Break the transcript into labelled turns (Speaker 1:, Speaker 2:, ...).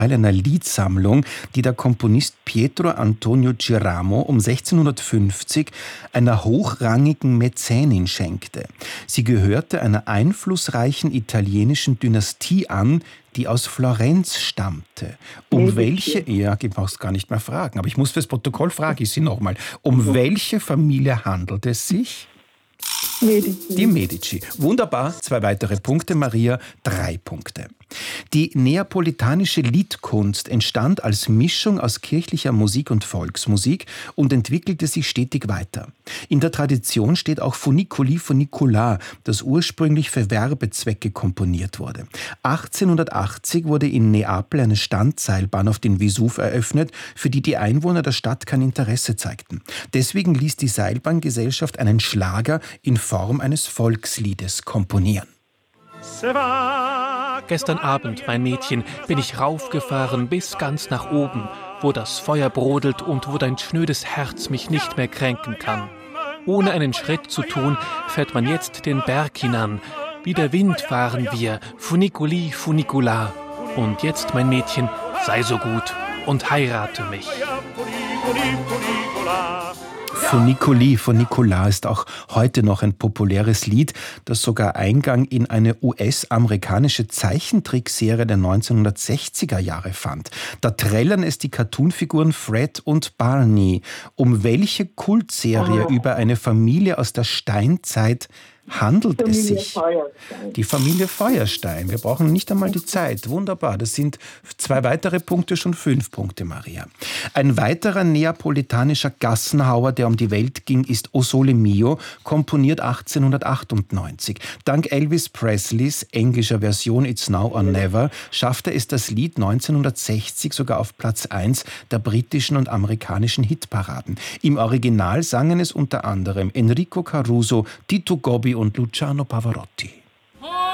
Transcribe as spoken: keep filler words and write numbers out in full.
Speaker 1: einer Liedsammlung, die der Komponist Pietro Antonio Giramo um sechzehnhundertfünfzig einer hochrangigen Mäzenin schenkte. Sie gehörte einer einflussreichen italienischen Dynastie an, die aus Florenz stammte. Um
Speaker 2: Medici.
Speaker 1: welche, ja, ich brauch's gar nicht mehr fragen, aber ich muss fürs Protokoll frage ich Sie nochmal, um welche Familie handelt es sich?
Speaker 2: Medici.
Speaker 1: Die Medici. Wunderbar. Zwei weitere Punkte, Maria. Drei Punkte. Die neapolitanische Liedkunst entstand als Mischung aus kirchlicher Musik und Volksmusik und entwickelte sich stetig weiter. In der Tradition steht auch Funiculi Funicular, das ursprünglich für Werbezwecke komponiert wurde. achtzehnhundertachtzig wurde in Neapel eine Standseilbahn auf den Vesuv eröffnet, für die die Einwohner der Stadt kein Interesse zeigten. Deswegen ließ die Seilbahngesellschaft einen Schlager in Form eines Volksliedes komponieren.
Speaker 3: Gestern Abend, mein Mädchen, bin ich raufgefahren bis ganz nach oben, wo das Feuer brodelt und wo dein schnödes Herz mich nicht mehr kränken kann. Ohne einen Schritt zu tun, fährt man jetzt den Berg hinan. Wie der Wind fahren wir, Funiculi Funicular. Und jetzt, mein Mädchen, sei so gut und heirate mich.
Speaker 1: Funiculi Funicular ist auch heute noch ein populäres Lied, das sogar Eingang in eine U S-amerikanische Zeichentrickserie der neunzehnhundertsechziger Jahre fand. Da trällern es die Cartoonfiguren Fred und Barney. Um welche Kultserie
Speaker 2: Oh.
Speaker 1: über eine Familie aus der Steinzeit handelt es
Speaker 2: Familie
Speaker 1: sich?
Speaker 2: Feuerstein.
Speaker 1: Die Familie Feuerstein. Wir brauchen nicht einmal die Zeit. Wunderbar. Das sind zwei weitere Punkte, schon fünf Punkte, Maria. Ein weiterer neapolitanischer Gassenhauer, der um die Welt ging, ist O Sole Mio, komponiert achtzehnhundertachtundneunzig. Dank Elvis Presleys englischer Version It's Now or Never schaffte es das Lied neunzehnhundertsechzig sogar auf Platz eins der britischen und amerikanischen Hitparaden. Im Original sangen es unter anderem Enrico Caruso, Tito Gobbi und Luciano Pavarotti.